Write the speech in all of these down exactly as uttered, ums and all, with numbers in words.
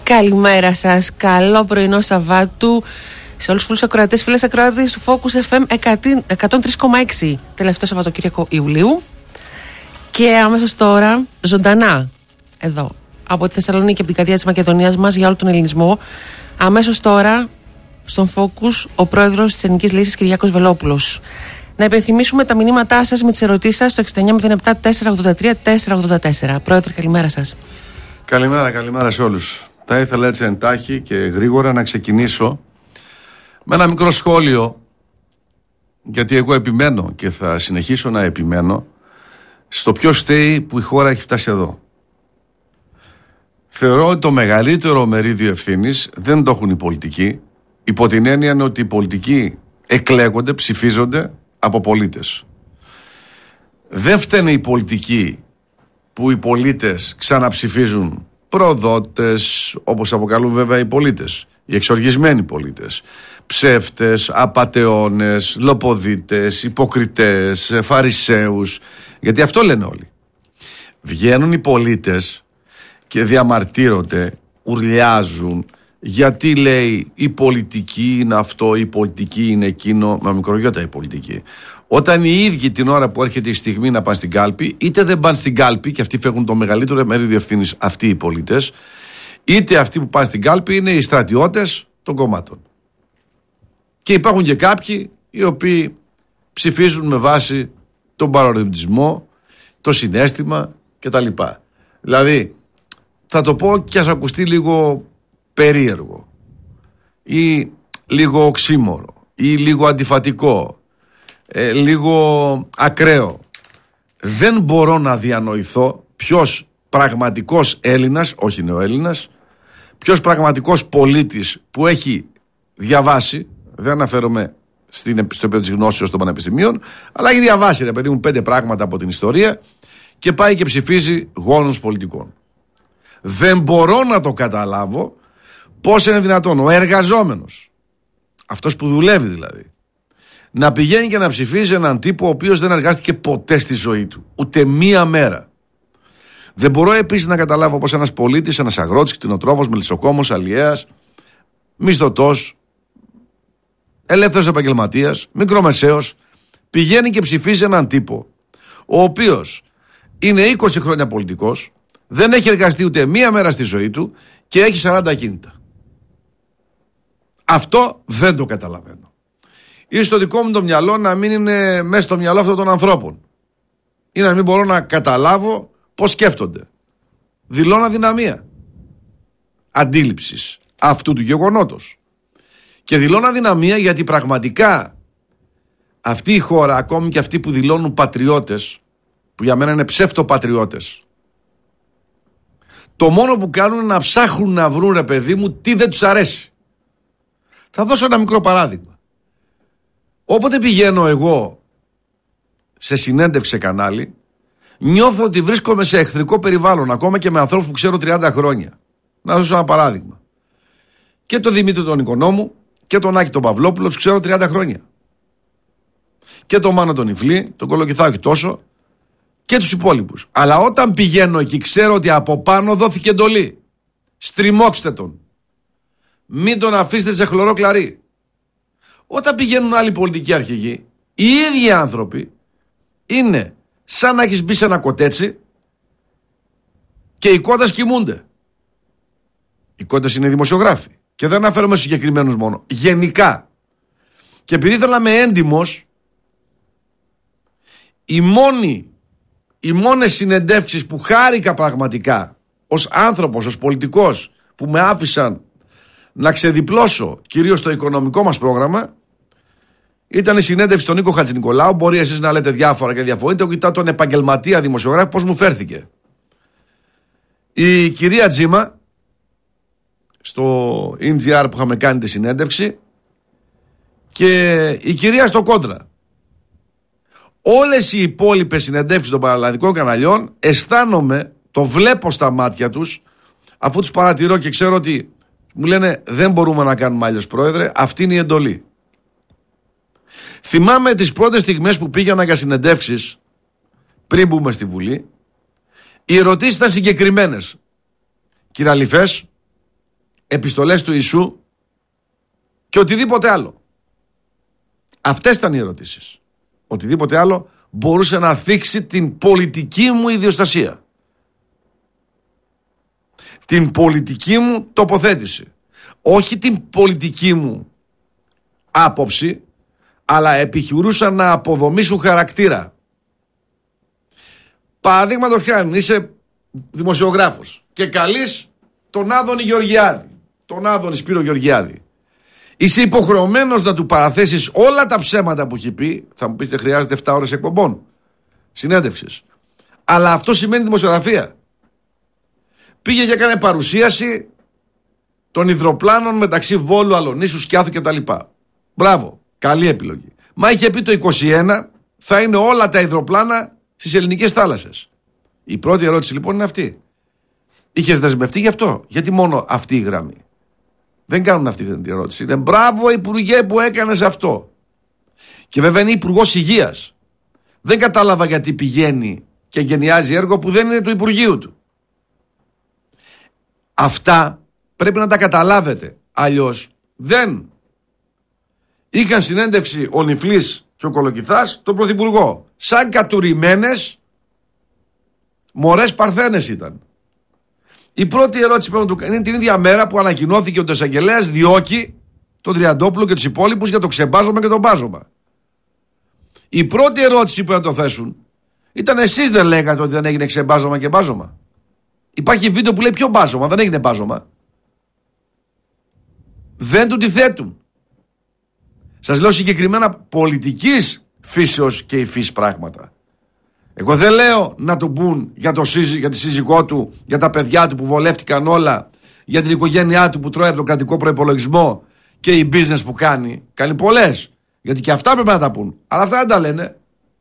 Καλημέρα σας, καλό πρωινό Σαββάτου σε όλους τους φίλους ακροατές, φίλες ακροατές του Focus εφ εμ εκατόν τρία κόμμα έξι, τελευταίο Σαββατοκύριακο Ιουλίου. Και αμέσως τώρα, ζωντανά, εδώ, από τη Θεσσαλονίκη, από την καρδιά της Μακεδονίας μας, για όλο τον ελληνισμό, αμέσως τώρα, στον Focus, ο πρόεδρος της Εθνικής Λύσης, Κυριάκος Βελόπουλος. Να υπενθυμίσουμε τα μηνύματά σας με τις ερωτήσεις σας στο έξι εννιά μηδέν επτά τέσσερα ογδόντα τρία τέσσερα ογδόντα τέσσερα. Πρόεδρε, καλημέρα σας. Καλημέρα, καλημέρα σε όλους. Θα ήθελα έτσι εντάχει και γρήγορα να ξεκινήσω με ένα μικρό σχόλιο, γιατί εγώ επιμένω και θα συνεχίσω να επιμένω στο ποιος φταίει που η χώρα έχει φτάσει εδώ. Θεωρώ ότι το μεγαλύτερο μερίδιο ευθύνης δεν το έχουν οι πολιτικοί, υπό την έννοια ότι οι πολιτικοί εκλέγονται, ψηφίζονται από πολίτες. Δεν φταίνε οι πολιτικοί που οι πολίτες ξαναψηφίζουν προδότες, όπως αποκαλούν βέβαια οι πολίτες, οι εξοργισμένοι πολίτες, ψεύτες, απατεώνες, λοποδίτες, υποκριτές, φαρισαίους, γιατί αυτό λένε όλοι. Βγαίνουν οι πολίτες και διαμαρτύρονται, ουρλιάζουν, γιατί λέει η πολιτική είναι αυτό, η πολιτική είναι εκείνο, μα μικρογιώτα η πολιτική. Όταν οι ίδιοι την ώρα που έρχεται η στιγμή να πάνε στην κάλπη, είτε δεν πάνε στην κάλπη και αυτοί φεύγουν το μεγαλύτερο μερίδιο ευθύνης, αυτοί οι πολίτες, είτε αυτοί που πάνε στην κάλπη είναι οι στρατιώτες των κομμάτων. Και υπάρχουν και κάποιοι οι οποίοι ψηφίζουν με βάση τον παρορμητισμό, το συναίσθημα κτλ. Δηλαδή, θα το πω και ας ακουστεί λίγο περίεργο ή λίγο οξύμορο ή λίγο αντιφατικό, ε, λίγο ακραίο. Δεν μπορώ να διανοηθώ ποιος πραγματικός Έλληνας, όχι νεοέλληνας, ποιος πραγματικός πολίτης που έχει διαβάσει, δεν αναφέρομαι στην, στο επίπεδο της γνώσεως των πανεπιστημίων, αλλά έχει διαβάσει, ρε παιδί μου, πέντε πράγματα από την ιστορία και πάει και ψηφίζει γόνους πολιτικών. Δεν μπορώ να το καταλάβω πώς είναι δυνατόν ο εργαζόμενος, αυτός που δουλεύει δηλαδή, να πηγαίνει και να ψηφίζει έναν τύπο ο οποίος δεν εργάστηκε ποτέ στη ζωή του, ούτε μία μέρα. Δεν μπορώ επίσης να καταλάβω πως ένας πολίτης, ένας αγρότης, κτηνοτρόφος, μελισσοκόμος, αλλιέας, μισθωτός, ελεύθερος επαγγελματίας, μικρομεσαίος, πηγαίνει και ψηφίζει έναν τύπο ο οποίος είναι είκοσι χρόνια πολιτικός, δεν έχει εργαστεί ούτε μία μέρα στη ζωή του και έχει σαράντα ακίνητα. Αυτό δεν το καταλαβαίνω. Ή στο δικό μου το μυαλό να μην είναι μέσα στο μυαλό αυτών των ανθρώπων, ή να μην μπορώ να καταλάβω πώς σκέφτονται. Δηλώνω αδυναμία αντίληψης αυτού του γεγονότος. Και δηλώνω αδυναμία γιατί πραγματικά αυτή η χώρα, ακόμη και αυτοί που δηλώνουν πατριώτες, που για μένα είναι ψεύτο-πατριώτες, το μόνο που κάνουν είναι να ψάχνουν να βρουν, ρε παιδί μου, τι δεν τους αρέσει. Θα δώσω ένα μικρό παράδειγμα. Όποτε πηγαίνω εγώ σε συνέντευξη σε κανάλι, νιώθω ότι βρίσκομαι σε εχθρικό περιβάλλον, ακόμα και με ανθρώπους που ξέρω τριάντα χρόνια. Να δώσω ένα παράδειγμα. Και τον Δημήτρη τον Οικονόμου και τον Άκη τον Παυλόπουλο τους ξέρω τριάντα χρόνια. Και τον Μάνο τον Ιφλή, τον Κολοκυθάκη τόσο, και τους υπόλοιπους. Αλλά όταν πηγαίνω εκεί ξέρω ότι από πάνω δόθηκε εντολή. Στριμώξτε τον. Μην τον αφήσετε σε χλωρό κλαρί. Όταν πηγαίνουν άλλοι πολιτικοί αρχηγοί, οι ίδιοι άνθρωποι είναι σαν να έχεις μπει σε ένα κοτέτσι και οι κότες κοιμούνται. Οι κότες είναι δημοσιογράφοι και δεν αναφέρομαι στους συγκεκριμένους μόνο. Γενικά. Και επειδή ήθελα να είμαι έντιμος, οι μόνοι Οι μόνες συνεντεύξεις που χάρηκα πραγματικά ως άνθρωπος, ως πολιτικός, που με άφησαν να ξεδιπλώσω κυρίως το οικονομικό μας πρόγραμμα, ήταν η συνέντευξη στον Νίκο Χατζηνικολάου. Μπορεί εσείς να λέτε διάφορα και διαφωνείτε, κοιτάω τον επαγγελματία δημοσιογράφο πώς μου φέρθηκε. Η κυρία Τζίμα, στο ι τζι αρ που είχαμε κάνει τη συνέντευξη, και η κυρία στο Κόντρα. Όλες οι υπόλοιπες συνεντεύξεις των παραλλαδικών καναλιών αισθάνομαι, το βλέπω στα μάτια τους, αφού τους παρατηρώ και ξέρω ότι μου λένε δεν μπορούμε να κάνουμε άλλως, πρόεδρε, αυτή είναι η εντολή. Θυμάμαι τις πρώτες στιγμές που πήγαινα για συνεντεύξεις πριν μπούμε στη Βουλή. Οι ερωτήσεις ήταν συγκεκριμένες. Κύριε Αλιφές, επιστολές του Ιησού και οτιδήποτε άλλο. Αυτές ήταν οι ερωτήσεις. Οτιδήποτε άλλο μπορούσε να θίξει την πολιτική μου ιδιοστασία. Την πολιτική μου τοποθέτηση. Όχι την πολιτική μου άποψη, αλλά επιχειρούσαν να αποδομήσουν χαρακτήρα. Παραδείγματος χάρη, είσαι δημοσιογράφος και καλείς τον Άδωνη Γεωργιάδη, τον Άδωνη Σπύρο Γεωργιάδη. Είσαι υποχρεωμένος να του παραθέσεις όλα τα ψέματα που έχει πει. Θα μου πείτε, χρειάζεται επτά ώρες εκπομπών συνέντευξης. Αλλά αυτό σημαίνει δημοσιογραφία. Πήγε και έκανε παρουσίαση των υδροπλάνων μεταξύ Βόλου, Αλονίσου, Σκιάθου κτλ. Μπράβο, καλή επιλογή. Μα είχε πει το είκοσι ένα θα είναι όλα τα υδροπλάνα στις ελληνικές θάλασσες. Η πρώτη ερώτηση λοιπόν είναι αυτή. Είχες δεσμευτεί γι' αυτό? Γιατί μόνο αυτή η γραμμή? Δεν κάνουν αυτή την ερώτηση. Είναι μπράβο υπουργέ που έκανες αυτό. Και βέβαια είναι υπουργός υγείας. Δεν κατάλαβα γιατί πηγαίνει και γενιάζει έργο που δεν είναι του Υπουργείου του. Αυτά πρέπει να τα καταλάβετε. Αλλιώς δεν. Είχαν συνέντευξη ο Νιφλής και ο Κολοκυθάς τον Πρωθυπουργό. Σαν κατουρημένες μωρές παρθένες ήταν. Η πρώτη ερώτηση πρέπει να του κάνει είναι την ίδια μέρα που ανακοινώθηκε ότι ο εισαγγελέας διώκει τον Τριαντόπουλο και τους υπόλοιπους για το ξεμπάζωμα και τον μπάζωμα. Η πρώτη ερώτηση που να το θέσουν ήταν, εσείς δεν λέγατε ότι δεν έγινε ξεμπάζωμα και μπάζωμα? Υπάρχει βίντεο που λέει ποιο μπάζωμα? Δεν έγινε μπάζωμα. Δεν του τη θέτουν. Σας λέω συγκεκριμένα πολιτικής φύσεως και υφής πράγματα. Εγώ δεν λέω να του πούν για, το σύζυ, για τη σύζυγό του, για τα παιδιά του που βολεύτηκαν όλα, για την οικογένειά του που τρώει από τον κρατικό προϋπολογισμό και οι business που κάνει. Κάνει πολλές. Γιατί και αυτά πρέπει να τα πούν. Αλλά αυτά δεν τα λένε.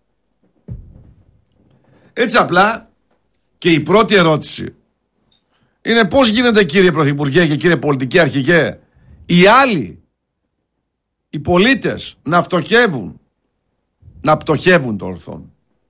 Έτσι απλά, και η πρώτη ερώτηση είναι πώς γίνεται, κύριε Πρωθυπουργέ και κύριε πολιτική αρχηγέ, οι άλλοι, οι πολίτες να φτωχεύουν, να πτωχεύουν το ορθόν,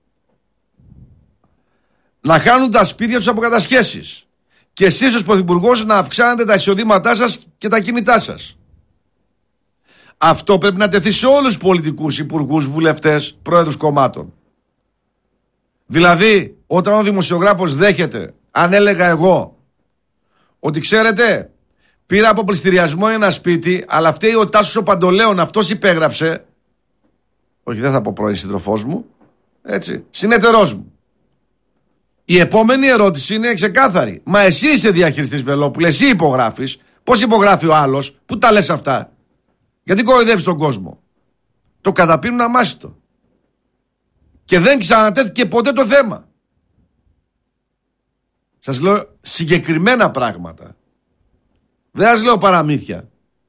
να χάνουν τα σπίτια τους από κατασχέσεις και εσείς ως Πρωθυπουργός να αυξάνετε τα εισοδήματά σας και τα κινητά σας. Αυτό πρέπει να τεθεί σε όλους τους πολιτικούς, υπουργούς, βουλευτές, πρόεδρους κομμάτων. Δηλαδή, όταν ο δημοσιογράφος δέχεται, αν έλεγα εγώ, ότι ξέρετε, πήρα από πληστηριασμό ένα σπίτι, αλλά φταίει ο Τάσος ο Παντολέων, αυτός υπέγραψε, όχι δεν θα πω πρώην σύντροφός μου, έτσι, συνεταιρός μου. Η επόμενη ερώτηση είναι ξεκάθαρη. Μα εσύ είσαι διαχειριστής, Βελόπουλε, εσύ υπογράφεις. Πώς υπογράφει ο άλλος? Πού τα λες αυτά? Γιατί κοροϊδεύεις τον κόσμο? Το καταπίνουν αμάσιτο. Και δεν ξανατέθηκε ποτέ το θέμα. Σας λέω συγκεκριμένα πράγματα. Δεν σας λέω παραμύθια.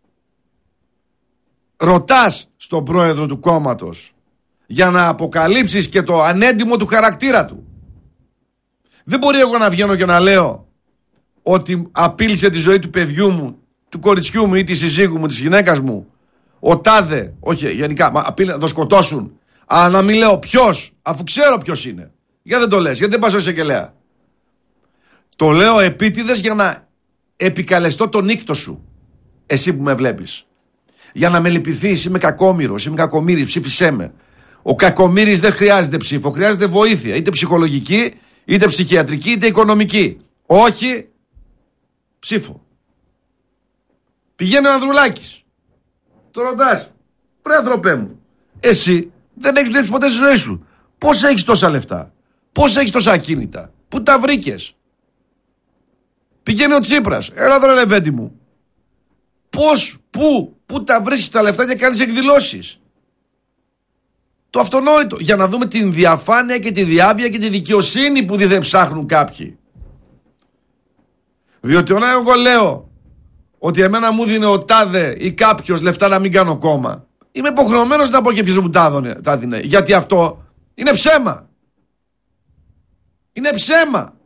Ρωτάς στον πρόεδρο του κόμματος για να αποκαλύψεις και το ανέντιμο του χαρακτήρα του. Δεν μπορεί εγώ να βγαίνω και να λέω ότι απείλησε τη ζωή του παιδιού μου, του κοριτσιού μου ή της συζύγου μου, της γυναίκας μου, ο τάδε, όχι γενικά, μα απείλε να το σκοτώσουν. Αλλά να μην λέω ποιος, αφού ξέρω ποιος είναι. Γιατί δεν το λες, γιατί δεν πας στο εισαγγελέα? Το λέω επίτηδες για να επικαλεστώ τον νύκτο σου, εσύ που με βλέπεις. Για να με λυπηθείς, είμαι κακόμοιρος, είμαι κακομοίρης, ψήφισέ με. Ο κακομοίρης δεν χρειάζεται ψήφο, χρειάζεται βοήθεια, είτε ψυχολογική, είτε ψυχιατρική, είτε οικονομική. Όχι ψήφο. Πηγαίνει ο Ανδρουλάκης. Το ρωτάς, βρε ανθρωπέ μου, εσύ δεν έχεις δουλέψει ποτέ στη ζωή σου. Πώς έχεις τόσα λεφτά? Πώς έχεις τόσα ακίνητα? Πού τα βρήκες? Πηγαίνει ο Τσίπρας, έλα εδώ Λεβέντη μου. Πώς, πού, πού τα βρίσκεις τα λεφτά και κάνεις εκδηλώσεις? Το αυτονόητο, για να δούμε την διαφάνεια και τη διάβια και τη δικαιοσύνη που δεν ψάχνουν κάποιοι. Διότι όταν εγώ λέω ότι εμένα μου δίνει ο τάδε ή κάποιος λεφτά να μην κάνω κόμμα, είμαι υποχρεωμένος να πω και ποιος μου τα δίνει. Γιατί αυτό είναι ψέμα. Είναι ψέμα.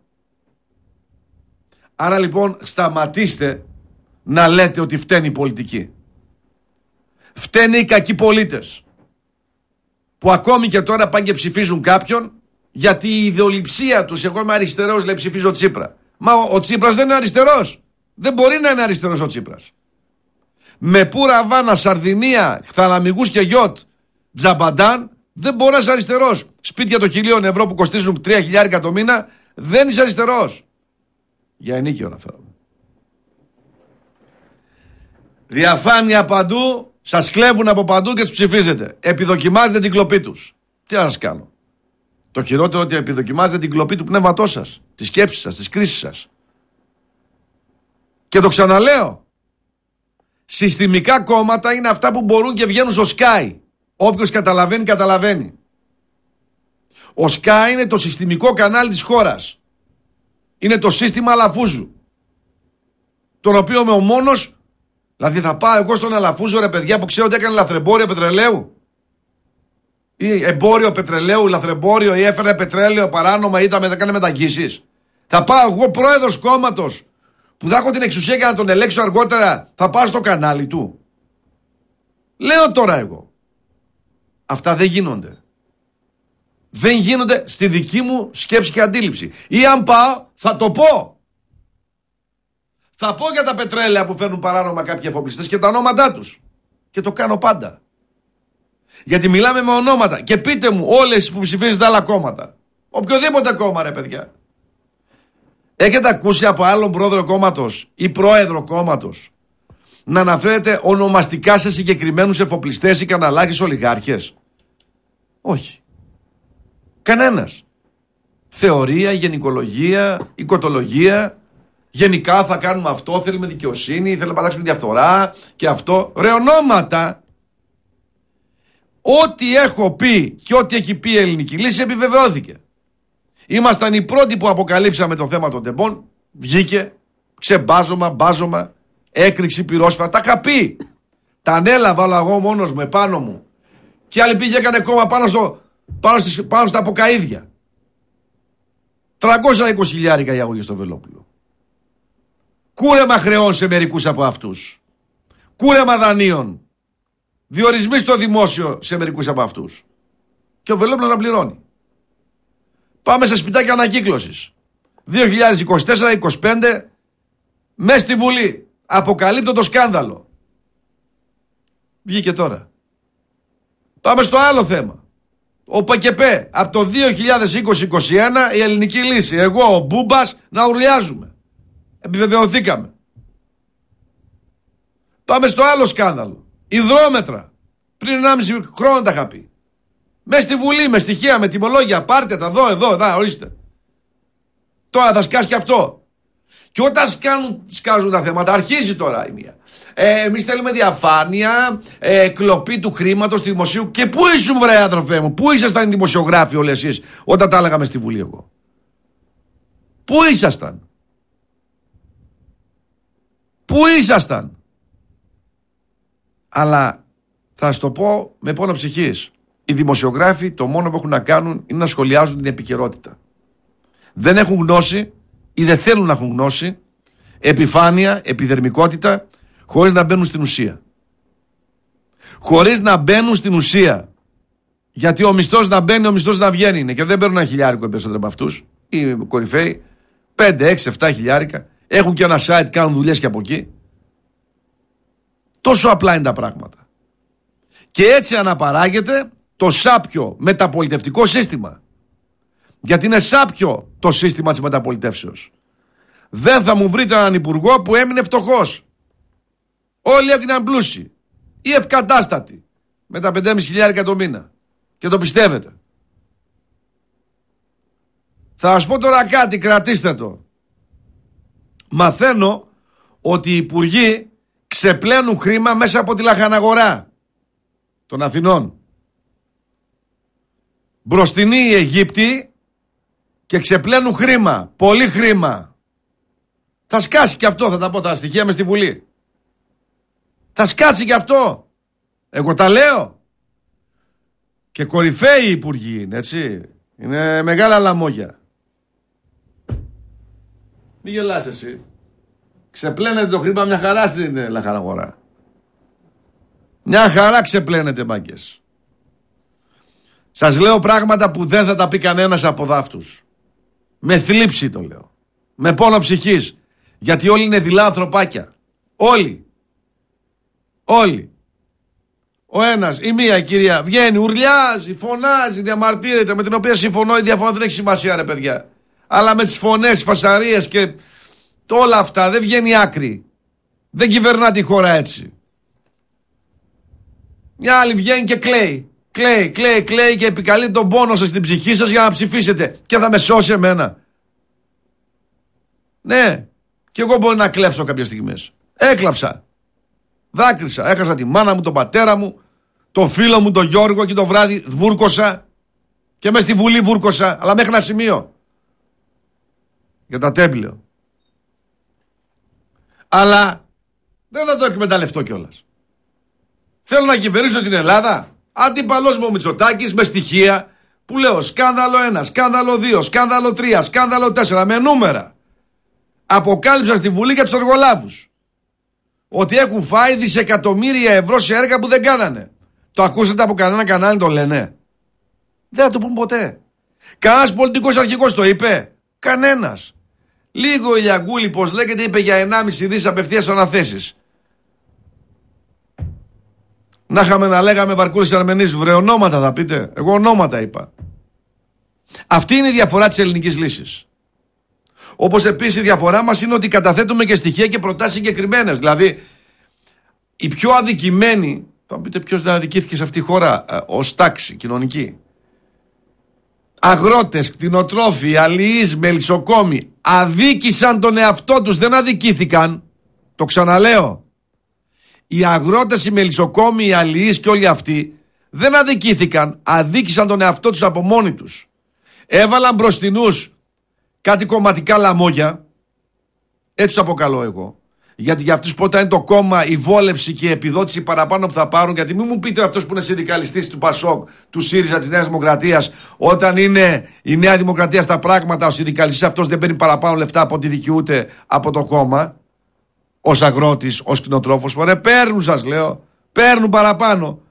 Άρα λοιπόν σταματήστε να λέτε ότι φταίνει η πολιτική. Φταίνει οι κακοί πολίτες, που ακόμη και τώρα πάνε και ψηφίζουν κάποιον γιατί η ιδεολειψία τους, εγώ είμαι αριστερός, λέει, ψηφίζω Τσίπρα. Μα ο, ο Τσίπρας δεν είναι αριστερός. Δεν μπορεί να είναι αριστερός ο Τσίπρας. Με πουρα βάνα, Σαρδινία, θαλαμιγούς και γιότ, τζαμπαντάν, δεν μπορεί να είσαι αριστερός. Σπίτια των χιλίων ευρώ που κοστίζουν τρία χιλιάρικα το μήνα, δεν είσαι αριστερός. Για ενίκιο αναφέρομαι. Διαφάνεια παντού, σας κλέβουν από παντού και τους ψηφίζετε. Επιδοκιμάζετε την κλοπή τους. Τι να σας κάνω. Το χειρότερο ότι επιδοκιμάζετε την κλοπή του πνεύματός σας, της σκέψης σας, της κρίσης σας. Και το ξαναλέω. Συστημικά κόμματα είναι αυτά που μπορούν και βγαίνουν στο Sky. Όποιος καταλαβαίνει, καταλαβαίνει. Ο Sky είναι το συστημικό κανάλι της χώρας. Είναι το σύστημα Αλαφούζου. Τον οποίο είμαι ο μόνος. Δηλαδή θα πάω εγώ στον Αλαφούζο, ρε παιδιά, που ξέρω ότι έκανε λαθρεμπόριο πετρελαίου. Ή εμπόριο πετρελαίου, λαθρεμπόριο, ή έφερε πετρέλαιο παράνομα, ή τα έκανε μεταγγίσεις. Θα πάω εγώ πρόεδρος κόμματος που θα έχω την εξουσία για να τον ελέγξω αργότερα, θα πάω στο κανάλι του. Λέω τώρα εγώ. Αυτά δεν γίνονται. Δεν γίνονται στη δική μου σκέψη και αντίληψη. Ή αν πάω, θα το πω. Θα πω για τα πετρέλαια που φέρνουν παράνομα κάποιοι εφοπλιστές και τα ονόματά τους. Και το κάνω πάντα. Γιατί μιλάμε με ονόματα. Και πείτε μου όλες που ψηφίζετε άλλα κόμματα. Οποιοδήποτε κόμμα, ρε παιδιά. Έχετε ακούσει από άλλον πρόεδρο κόμματος ή πρόεδρο κόμματος να αναφέρετε ονομαστικά σε συγκεκριμένους εφοπλιστές ή καναλάρχες ολιγάρχες? Όχι. Κανένας. Θεωρία, γενικολογία, οικοτολογία. Γενικά θα κάνουμε αυτό, θέλουμε δικαιοσύνη, θέλουμε να αλλάξουμε διαφθορά και αυτό. Ρε ονόματα. Ό,τι έχω πει και ό,τι έχει πει η Ελληνική Λύση επιβεβαιώθηκε. Ήμασταν οι πρώτοι που αποκαλύψαμε το θέμα των τεμπών. Βγήκε, ξεμπάζωμα, μπάζωμα, έκρηξη, πυρόσφαιρα. Τα είχα πει. Τα ανέλαβα όλα εγώ μόνος μου, επάνω μου. Και άλλοι πήγε έκανε κόμμα πάνω, στο, πάνω, στις, πάνω στα αποκαΐδια. τριακόσια είκοσι χιλιάρικα η αγωγή στο Βελόπουλο. Κούρεμα χρεών σε μερικούς από αυτούς. Κούρεμα δανείων. Διορισμοί στο δημόσιο σε μερικούς από αυτούς. Και ο Βελόπουλος να πληρώνει. Πάμε σε σπιτάκια ανακύκλωσης. δύο χιλιάδες είκοσι τέσσερα είκοσι πέντε μέσα στη Βουλή. Αποκαλύπτω το σκάνδαλο. Βγήκε τώρα. Πάμε στο άλλο θέμα. Ο ΠΚΠ από το δύο χιλιάδες είκοσι είκοσι ένα η Ελληνική Λύση. Εγώ, ο Μπούμπας, να ουρλιάζουμε. Επιβεβαιωθήκαμε. Πάμε στο άλλο σκάνδαλο. Υδρόμετρα. Πριν ενάμιση χρόνο τα είχα πει. Μες στη Βουλή, με στοιχεία, με τιμολόγια. Πάρτε τα εδώ, εδώ, να, ορίστε. Τώρα θα σκάσει και αυτό. Και όταν σκάνουν, σκάζουν τα θέματα, αρχίζει τώρα η μία. Ε, εμείς θέλουμε διαφάνεια, ε, κλοπή του χρήματος του δημοσίου. Και πού ήσουν, βρε άνθρωπέ μου, πού ήσασταν οι δημοσιογράφοι όλοι εσείς όταν τα έλεγαμε στη Βουλή εγώ? Πού ήσασταν? Πού ήσασταν? Αλλά θα σας το πω με πόνο ψυχής. Οι δημοσιογράφοι το μόνο που έχουν να κάνουν είναι να σχολιάζουν την επικαιρότητα. Δεν έχουν γνώση ή δεν θέλουν να έχουν γνώση, επιφάνεια, επιδερμικότητα, χωρίς να μπαίνουν στην ουσία. Χωρίς να μπαίνουν στην ουσία. Γιατί ο μισθός να μπαίνει, ο μισθός να βγαίνει είναι. Και δεν παίρνουν ένα χιλιάρικο περισσότερο από αυτούς. Οι κορυφαίοι, πέντε, έξι, επτά χιλιάρικα. Έχουν και ένα site, κάνουν δουλειές και από εκεί. Τόσο απλά είναι τα πράγματα. Και έτσι αναπαράγεται το σάπιο μεταπολιτευτικό σύστημα. Γιατί είναι σάπιο το σύστημα της μεταπολιτεύσεως. Δεν θα μου βρείτε έναν υπουργό που έμεινε φτωχός. Όλοι έγιναν πλούσιοι ή ευκατάστατοι με τα πεντέμισι χιλιάρικα το μήνα. Και το πιστεύετε. Θα σας πω τώρα κάτι, κρατήστε το. Μαθαίνω ότι οι υπουργοί ξεπλένουν χρήμα μέσα από τη λαχαναγορά των Αθηνών. Μπροστινοί οι Αιγύπτιοι και ξεπλένουν χρήμα, πολύ χρήμα. Θα σκάσει και αυτό, θα τα πω τα στοιχεία μες στη Βουλή. Θα σκάσει και αυτό. Εγώ τα λέω. Και κορυφαίοι οι υπουργοί είναι, έτσι. Είναι μεγάλα λαμόγια. Μη γελάς εσύ. Ξεπλένετε το χρήμα μια χαρά στην λαχαναγορά. Μια χαρά ξεπλένετε, μάγκες. Σας λέω πράγματα που δεν θα τα πει κανένας από δάφτους. Με θλίψη το λέω. Με πόνο ψυχής. Γιατί όλοι είναι δειλά ανθρωπάκια. Όλοι. Όλοι. Ο ένας, η μία κυρία βγαίνει, ουρλιάζει, φωνάζει, διαμαρτύρεται, με την οποία συμφωνώ, η διαφορά δεν έχει σημασία, ρε παιδιά. Αλλά με τις φωνές, τις φασαρίες και το όλα αυτά δεν βγαίνει άκρη. Δεν κυβερνά τη χώρα έτσι. Μια άλλη βγαίνει και κλαίει. Κλαίει, κλαίει, κλαίει και επικαλεί τον πόνο σας, την ψυχή σας για να ψηφίσετε. Και θα με σώσει εμένα. Ναι, και εγώ μπορεί να κλέψω κάποιες στιγμές. Έκλαψα. Δάκρυσα. Έχασα τη μάνα μου, τον πατέρα μου, τον φίλο μου, τον Γιώργο, και το βράδυ βούρκωσα. Και μες στη Βουλή βούρκωσα. Αλλά μέχρι ένα σημείο. Για τα τέμπλαιο. Αλλά δεν θα το εκμεταλλευτώ κιόλας. Θέλω να κυβερνήσω την Ελλάδα. Αντίπαλος μου ο Μητσοτάκης με στοιχεία που λέω σκάνδαλο ένα, σκάνδαλο δύο, σκάνδαλο τρία, σκάνδαλο τέσσερα, με νούμερα. Αποκάλυψα στη Βουλή για τους εργολάβους ότι έχουν φάει δισεκατομμύρια ευρώ σε έργα που δεν κάνανε. Το ακούσατε από κανένα κανάλι, το λένε? Δεν θα το πούν ποτέ. Κανένας πολιτικός αρχηγός το είπε? Κανένας. Λίγο Ηλιαγκούλη, πως λέγεται, είπε για ενάμιση δις απευθείας αναθέσεις. Να είχαμε να λέγαμε Βαρκούλης Αρμενής, βρε ονόματα θα πείτε? Εγώ ονόματα είπα. Αυτή είναι η διαφορά της ελληνικής λύσης. Όπως επίσης η διαφορά μας είναι ότι καταθέτουμε και στοιχεία και προτάσεις συγκεκριμένες. Δηλαδή, οι πιο αδικημένοι, θα μου πείτε ποιος δεν αδικήθηκε σε αυτή τη χώρα ε, ως τάξη κοινωνική. Αγρότες, κτηνοτρόφοι, αλληλείς, μελισσοκόμοι, αδίκησαν τον εαυτό τους, δεν αδικήθηκαν. Το ξαναλέω. Οι αγρότες, οι μελισσοκόμοι, οι αλληλείς και όλοι αυτοί δεν αδικήθηκαν, αδίκησαν τον εαυτό τους από μόνοι τους. Έβαλαν μπροστινούς κάτι κομματικά λαμόγια, έτσι το αποκαλώ εγώ. Γιατί για αυτούς πρώτα είναι το κόμμα, η βόλεψη και η επιδότηση παραπάνω που θα πάρουν. Γιατί μην μου πείτε αυτός που είναι συνδικαλιστής του Πασόκ, του ΣΥΡΙΖΑ, της Νέας Δημοκρατίας, όταν είναι η Νέα Δημοκρατία στα πράγματα, ο συνδικαλιστής αυτός δεν παίρνει παραπάνω λεφτά από ό,τι δικαιούται από το κόμμα. Ως αγρότης, ως κτηνοτρόφος, ρε, παίρνουν, σας λέω, παίρνουν παραπάνω.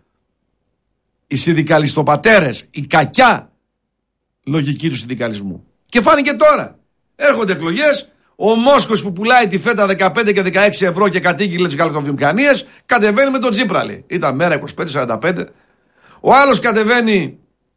Οι συνδικαλιστοπατέρες, η κακιά λογική του συνδικαλισμού. Και φάνηκε τώρα. Έρχονται εκλογές. Ο Μόσκος που πουλάει τη φέτα δεκαπέντε και δεκαέξι ευρώ και κατήγγειλε τις γαλακτοβιομηχανίες, κατεβαίνει με τον Τσίπρα, λέει. Ήταν μέρα είκοσι πέντε σαράντα πέντε. Ο άλλος κατεβαίνει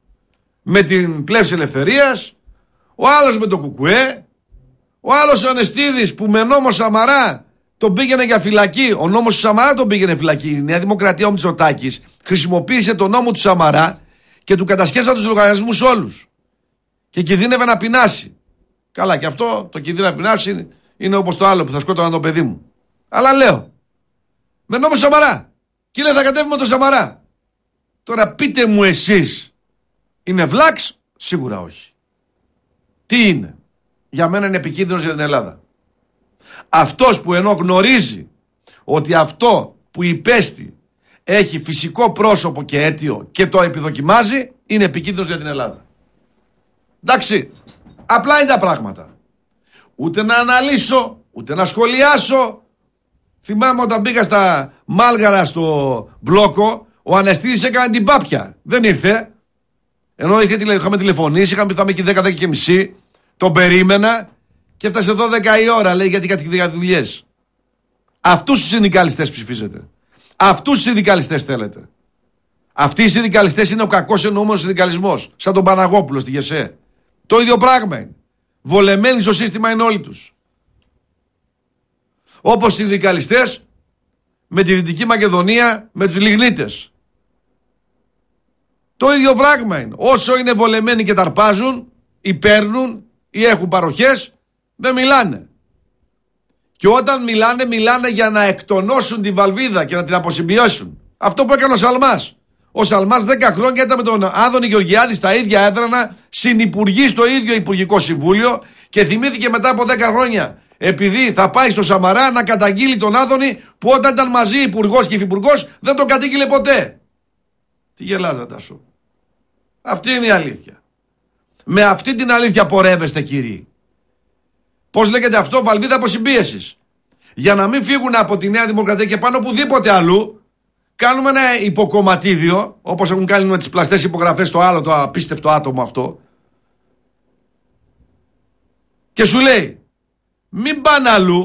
με την πλεύση ελευθερίας. Ο άλλος με το Κουκουέ. Ο άλλος ο Ανεστίδης που με νόμο Σαμαρά τον πήγαινε για φυλακή. Ο νόμος του Σαμαρά τον πήγαινε φυλακή. Η Νέα Δημοκρατία, ο Μητσοτάκης, χρησιμοποίησε τον νόμο του Σαμαρά και του κατασχέσαν τους λογαριασμούς όλους. Και κινδύνευε να πεινάσει. Καλά, και αυτό το κινδύνευε να πεινάσει είναι όπως το άλλο που θα σκότωνα το παιδί μου. Αλλά λέω, με νόμο Σαμαρά. Και λέει θα κατέβουμε το Σαμαρά. Τώρα πείτε μου εσείς, είναι βλάξ? Σίγουρα όχι. Τι είναι? Για μένα είναι επικίνδυνος για την Ελλάδα. Αυτός που ενώ γνωρίζει ότι αυτό που υπέστη έχει φυσικό πρόσωπο και αίτιο και το επιδοκιμάζει, είναι επικίνδυνος για την Ελλάδα. Εντάξει, απλά είναι τα πράγματα. Ούτε να αναλύσω, ούτε να σχολιάσω. Θυμάμαι όταν πήγα στα Μάλγαρα στο μπλόκο, ο Ανεστίδης έκανε την πάπια. Δεν ήρθε. Ενώ είχε, είχαμε τηλεφωνήσει, είχαμε πει θα είμαι εκεί δέκα, δέκα και μισή. Τον περίμενα και έφτασε δώδεκα η ώρα, λέει, γιατί κάτι δουλειές. Αυτούς τους συνδικαλιστές ψηφίζετε. Αυτούς τους συνδικαλιστές θέλετε. Αυτοί οι συνδικαλιστές είναι ο κακός εννοούμενος συνδικαλισμός. Σαν τον Παναγόπουλο στη ΓΕΣΕ. Το ίδιο πράγμα είναι. Βολεμένοι στο σύστημα είναι όλοι τους. Όπως οι συνδικαλιστές με τη Δυτική Μακεδονία, με τους λιγνίτες. Το ίδιο πράγμα είναι. Όσο είναι βολεμένοι και ταρπάζουν, ή παίρνουν, ή έχουν παροχές, δεν μιλάνε. Και όταν μιλάνε, μιλάνε για να εκτονώσουν τη βαλβίδα και να την αποσυμπιώσουν. Αυτό που έκανε ο Σαλμάς. Ο Σαλμάς δέκα χρόνια ήταν με τον Άδωνη Γεωργιάδη στα ίδια έδρανα, συνυπουργή στο ίδιο Υπουργικό Συμβούλιο και θυμήθηκε μετά από δέκα χρόνια, επειδή θα πάει στο Σαμαρά να καταγγείλει τον Άδωνη που όταν ήταν μαζί υπουργός και υφυπουργός δεν τον κατήγγειλε ποτέ. Τι γελάς, Τάσο? Αυτή είναι η αλήθεια. Με αυτή την αλήθεια πορεύεστε, κύριοι. Πώς λέγεται αυτό? Βαλβίδα αποσυμπίεσης. Για να μην φύγουν από τη Νέα Δημοκρατία και πάνω οπουδήποτε αλλού, κάνουμε ένα υποκομματίδιο, όπως έχουν κάνει με τις πλαστές υπογραφές το άλλο, το απίστευτο άτομο αυτό. Και σου λέει, μην πάνε αλλού,